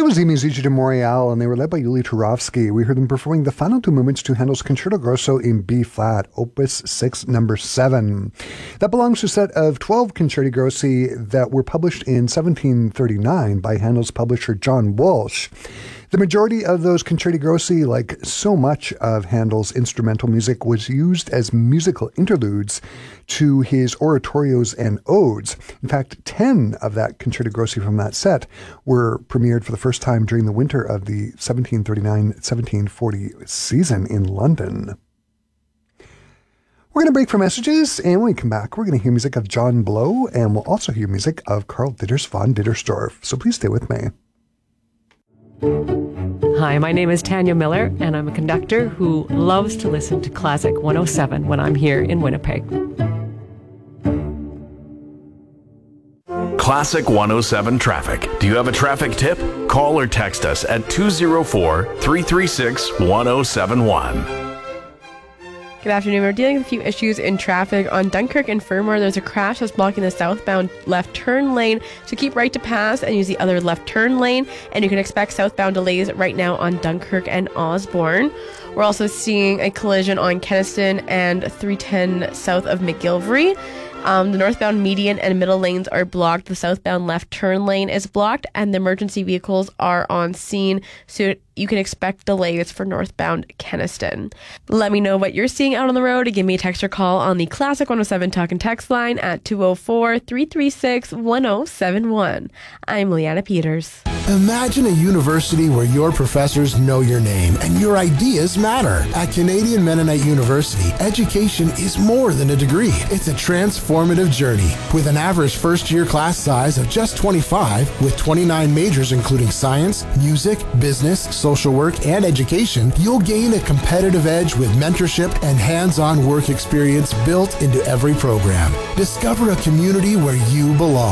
was the Musica de Montreal, and they were led by Yuli Turovsky. We heard them performing the final two movements to Handel's Concerto Grosso in B-flat, Opus 6, number 7. That belongs to a set of 12 Concerti Grossi that were published in 1739 by Handel's publisher John Walsh. The majority of those Concerti Grossi, like so much of Handel's instrumental music, was used as musical interludes to his oratorios and odes. In fact, 10 of that Concerti Grossi from that set were premiered for the first time during the winter of the 1739-1740 season in London. We're going to break for messages, and when we come back, we're going to hear music of John Blow, and we'll also hear music of Karl Ditters von Dittersdorf. So please stay with me. Hi, my name is Tanya Miller, and I'm a conductor who loves to listen to Classic 107 when I'm here in Winnipeg. Classic 107 traffic. Do you have a traffic tip? Call or text us at 204-336-1071. Good afternoon. We're dealing with a few issues in traffic. On Dunkirk and Fermor, there's a crash that's blocking the southbound left turn lane. So keep right to pass and use the other left turn lane. And you can expect southbound delays right now on Dunkirk and Osborne. We're also seeing a collision on Kenaston and 310 south of McGillivray. The northbound median and middle lanes are blocked. The southbound left turn lane is blocked, and the emergency vehicles are on scene. So you can expect delays for northbound Kenaston. Let me know what you're seeing out on the road. Give me a text or call on the Classic 107 Talk and Text line at 204-336-1071. I'm Leanna Peters. Imagine a university where your professors know your name and your ideas matter. At Canadian Mennonite University, education is more than a degree. It's a transformative journey. With an average first-year class size of just 25, with 29 majors including science, music, business, social work, and education, you'll gain a competitive edge with mentorship and hands-on work experience built into every program. Discover a community where you belong.